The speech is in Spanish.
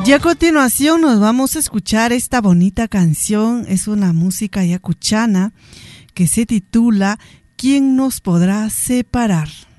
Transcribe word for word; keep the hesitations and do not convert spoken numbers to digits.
Y a continuación nos vamos a escuchar esta bonita canción. Es una música yacuchana que se titula ¿Quién nos podrá separar?